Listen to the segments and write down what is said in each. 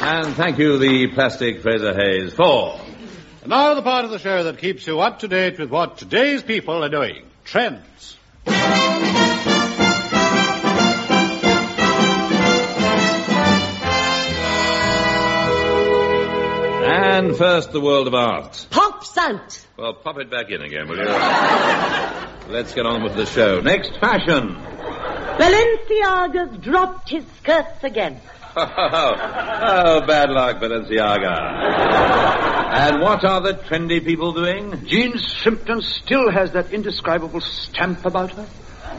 And thank you, the Plastic Fraser Hayes, for... And now the part of the show that keeps you up to date with what today's people are doing. Trends. And first, the world of art. Pops out. Well, pop it back in again, will you? Let's get on with the show. Next, fashion. Balenciaga's dropped his skirts again. Oh, bad luck, Balenciaga. And what are the trendy people doing? Jean Shrimpton still has that indescribable stamp about her.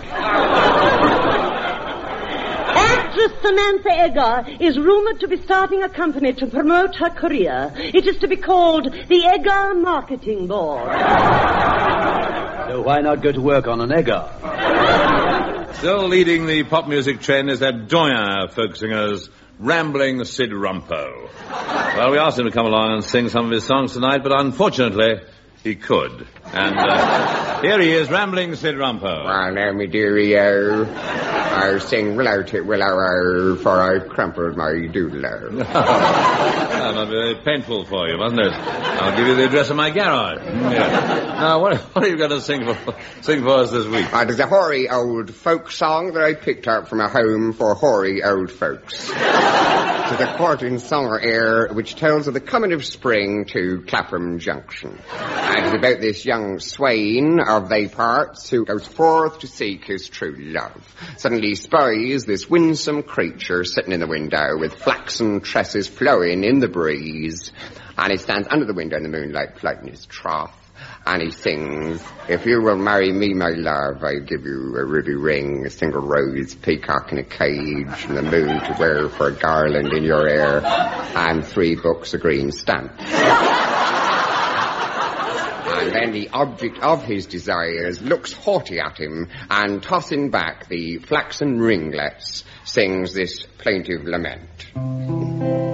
Actress Samantha Eggar is rumored to be starting a company to promote her career. It is to be called the Eggar Marketing Board. So why not go to work on an Eggar? Still leading the pop music trend is that doyen of folk singers, Rambling Sid Rumpo. Well, we asked him to come along and sing some of his songs tonight, but unfortunately, he could. And here he is, Rambling Sid Rumpo. Well, now, me dearie-o, I sing willow for I've crumpled my doodle-o. That was very painful for you, wasn't it? I'll give you the address of my garage. Yeah. Now, what are you going to sing for us this week? It is a hoary old folk song that I picked up from a home for hoary old folks. It is a courting summer air which tells of the coming of spring to Clapham Junction. It is about this young swain of they parts who goes forth to seek his true love. Suddenly spies this winsome creature sitting in the window with flaxen tresses flowing in the breeze. And he stands under the window in the moonlight, plighting his troth. And he sings, if you will marry me, my love, I give you a ruby ring, a single rose, peacock in a cage, and the moon to wear for a garland in your hair, and 3 books of green stamps. And then the object of his desires looks haughty at him, and tossing back the flaxen ringlets, sings this plaintive lament.